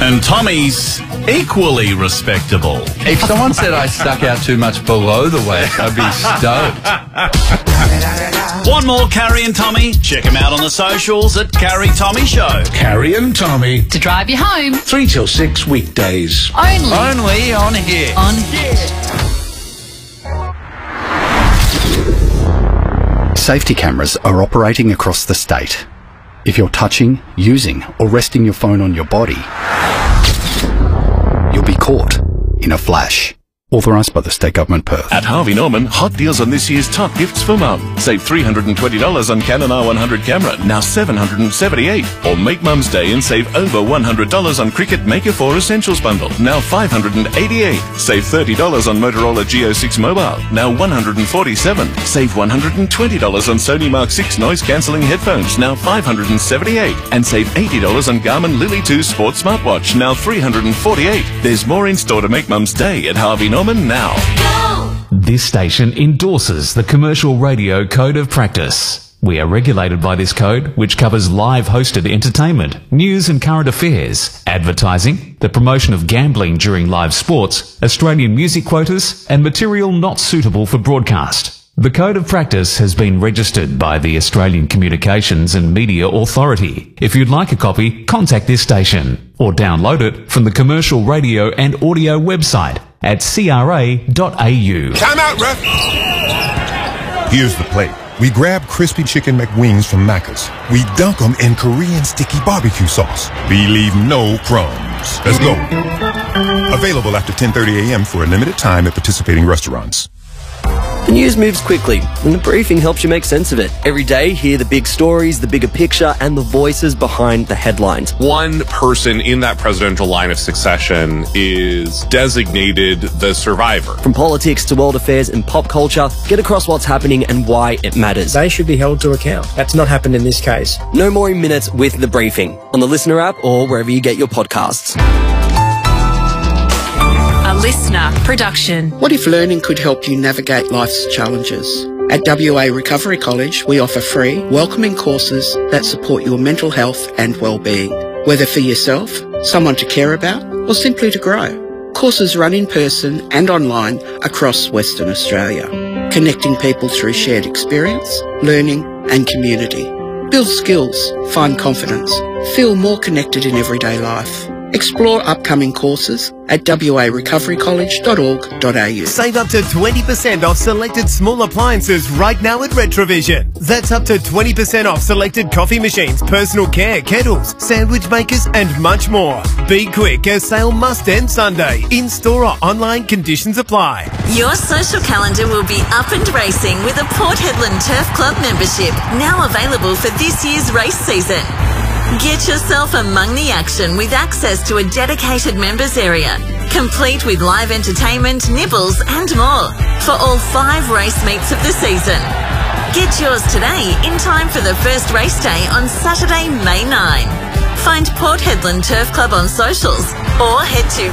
And Tommy's equally respectable. If someone said I stuck out too much below the waist, I'd be stoked. Want more Carrie and Tommy? Check them out on the socials at Carrie Tommy Show. Carrie and Tommy. To drive you home. 3 till 6 weekdays. Only on here. On here. Safety cameras are operating across the state. If you're touching, using or resting your phone on your body, you'll be caught in a flash. Authorised by the State Government Perth. At Harvey Norman, hot deals on this year's top gifts for mum. Save $320 on Canon R100 camera, now $778. Or make Mum's Day and save over $100 on Cricut Maker 4 Essentials Bundle, now $588. Save $30 on Motorola Geo 6 Mobile, now $147. Save $120 on Sony Mark 6 noise cancelling headphones, now $578. And save $80 on Garmin Lily 2 Sports Smartwatch, now $348. There's more in store to make Mum's Day at Harvey Norman now. This station endorses the Commercial Radio Code of Practice. We are regulated by this code, which covers live hosted entertainment, news and current affairs, advertising, the promotion of gambling during live sports, Australian music quotas, and material not suitable for broadcast. The Code of Practice has been registered by the Australian Communications and Media Authority. If you'd like a copy, contact this station or download it from the Commercial Radio and Audio website at cra.au. Time out, ref! Here's the play. We grab crispy chicken McWings from Macca's. We dunk them in Korean sticky barbecue sauce. We leave no crumbs. Let's go. Available after 10:30 a.m. for a limited time at participating restaurants. The news moves quickly, and the briefing helps you make sense of it. Every day, hear the big stories, the bigger picture, and the voices behind the headlines. One person in that presidential line of succession is designated the survivor. From politics to world affairs and pop culture, get across what's happening and why it matters. They should be held to account. That's not happened in this case. No more in minutes with the briefing on the Listener app or wherever you get your podcasts. A listener production. What if learning could help you navigate life's challenges? At WA Recovery College, we offer free, welcoming courses that support your mental health and well-being. Whether for yourself, someone to care about, or simply to grow. Courses run in person and online across Western Australia, connecting people through shared experience, learning and community. Build skills, find confidence, feel more connected in everyday life. Explore upcoming courses at warecoverycollege.org.au. Save up to 20% off selected small appliances right now at Retrovision. That's up to 20% off selected coffee machines, personal care, kettles, sandwich makers and much more. Be quick, as sale must end Sunday. In-store or online, conditions apply. Your social calendar will be up and racing with a Port Hedland Turf Club membership, now available for this year's race season. Get yourself among the action with access to a dedicated members area, complete with live entertainment, nibbles and more for all 5 race meets of the season. Get yours today in time for the first race day on Saturday, May 9. Find Port Hedland Turf Club on socials or head to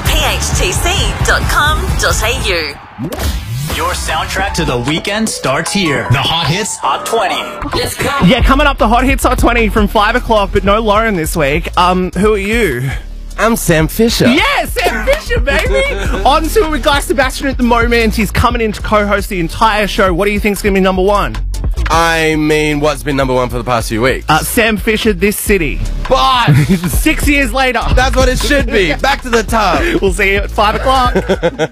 phtc.com.au. Your soundtrack to the weekend starts here. The Hot Hits Hot 20. Let's go. Yeah, coming up, the Hot Hits Hot 20 from 5 o'clock, but no Lauren this week. Who are you? I'm Sam Fisher. Yeah, Sam Fisher, baby! On to it with Guy Sebastian at the moment. He's coming in to co-host the entire show. What do you think's going to be number 1? I mean, what's been number 1 for the past few weeks? Sam Fisher, This City. But 6 years later. That's what it should be. Back to the top. We'll see you at 5 o'clock.